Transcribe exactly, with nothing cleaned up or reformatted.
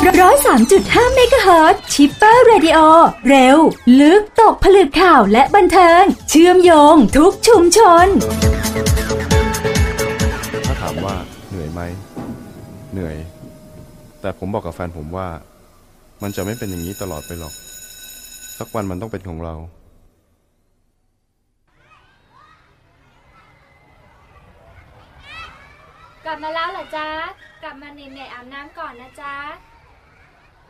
ร้อยสามจุดห้าเมกะเฮิรตซ์ชิปเปอร์เรดิโอเร็วลึกตกผลึกข่าวและบันเทิงเชื่อมโยงทุกชุมชนถ้าถามว่าเหนื่อยไหมเหนื่อยแต่ผมบอกกับแฟนผมว่ามันจะไม่เป็นอย่างนี้ตลอดไปหรอกสักวันมันต้องเป็นของเรากลับมาแล้วเหรอจ๊ะกลับมาเหนื่อยๆอาบน้ำก่อนนะจ๊ะ